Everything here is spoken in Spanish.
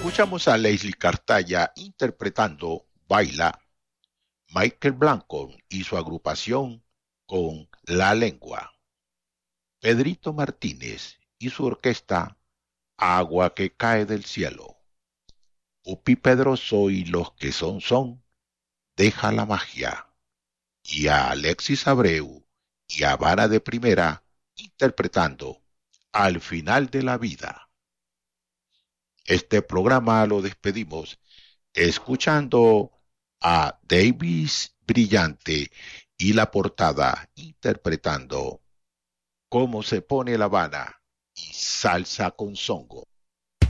Escuchamos a Leslie Cartaya interpretando Baila, Michael Blanco y su agrupación con La Lengua, Pedrito Martínez y su orquesta Agua que cae del cielo, Upi Pedroso y los que son, Deja la magia, y a Alexis Abreu y a Vara de Primera interpretando Al final de la vida. Este programa lo despedimos escuchando a Davis Brillante y La Portada interpretando Cómo se pone La Habana y Salsa con Songo.